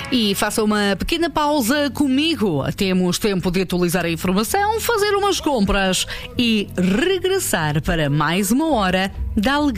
E faça uma pequena pausa comigo. Temos tempo de atualizar a informação, fazer umas compras e regressar para mais uma hora da alegria.